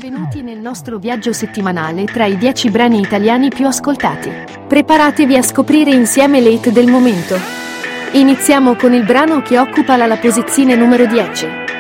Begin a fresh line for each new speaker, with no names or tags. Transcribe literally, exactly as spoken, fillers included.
Benvenuti nel nostro viaggio settimanale tra i dieci brani italiani più ascoltati. Preparatevi a scoprire insieme le hit del momento. Iniziamo con il brano che occupa la, la posizione numero dieci.